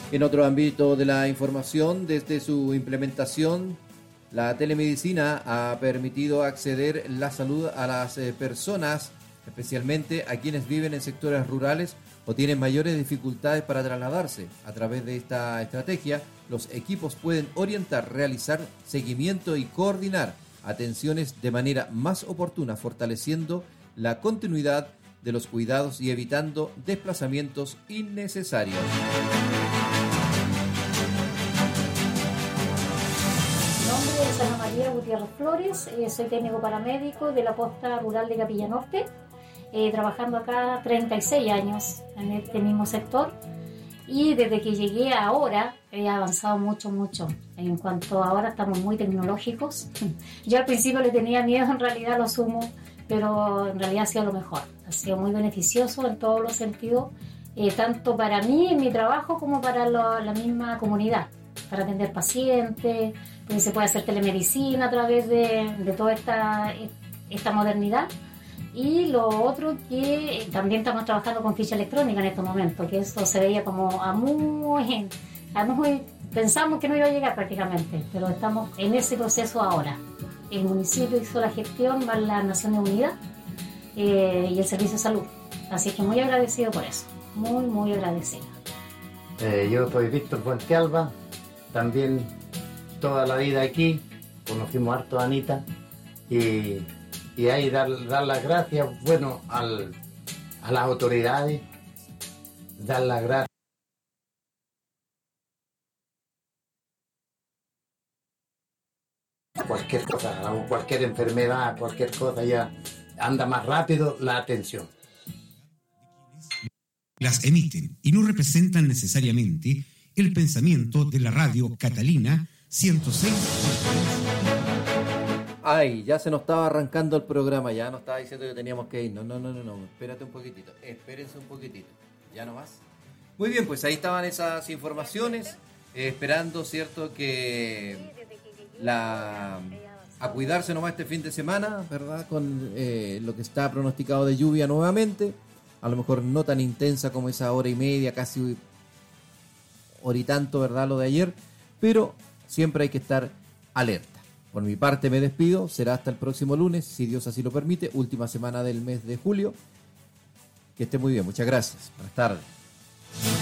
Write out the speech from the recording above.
En otro ámbito de la información, desde su implementación, la telemedicina ha permitido acceder la salud a las personas, especialmente a quienes viven en sectores rurales o tienen mayores dificultades para trasladarse. A través de esta estrategia, los equipos pueden orientar, realizar seguimiento y coordinar atenciones de manera más oportuna, fortaleciendo la continuidad de los cuidados y evitando desplazamientos innecesarios. Mi nombre es Ana María Gutiérrez Flores, soy técnico paramédico de la posta rural de Capilla Norte, trabajando acá 36 años en este mismo sector, y desde que llegué a ahora he avanzado mucho. En cuanto a ahora estamos muy tecnológicos. Yo al principio le tenía miedo, en realidad lo asumo, pero en realidad ha sido lo mejor. Ha sido muy beneficioso en todos los sentidos, tanto para mí en mi trabajo como para la misma comunidad, para atender pacientes, porque se puede hacer telemedicina a través de toda esta modernidad. Y lo otro que también estamos trabajando con ficha electrónica en estos momentos, que eso se veía como a muy pensamos que no iba a llegar prácticamente, pero estamos en ese proceso ahora. El municipio hizo la gestión más las Naciones Unidas y el Servicio de Salud, así que muy agradecido por eso, muy agradecida. Yo soy Víctor Fuentealba, también toda la vida aquí, conocimos harto a Anita y ahí dar las gracias, bueno, a las autoridades, dar las gracias. Cualquier cosa, cualquier enfermedad, cualquier cosa, ya anda más rápido la atención. Las emiten y no representan necesariamente el pensamiento de la radio Catalina 106. Ay, ya se nos estaba arrancando el programa, ya nos estaba diciendo que teníamos que ir. No, espérate un poquitito, espérense un poquitito, ya no más. Muy bien, pues ahí estaban esas informaciones, esperando, ¿cierto?, que a cuidarse nomás este fin de semana, ¿verdad?, con lo que está pronosticado de lluvia nuevamente, a lo mejor no tan intensa como esa hora y media, casi hora y tanto, ¿verdad?, lo de ayer, pero siempre hay que estar alerta. Por mi parte me despido, será hasta el próximo lunes, si Dios así lo permite, última semana del mes de julio. Que esté muy bien, muchas gracias, buenas tardes.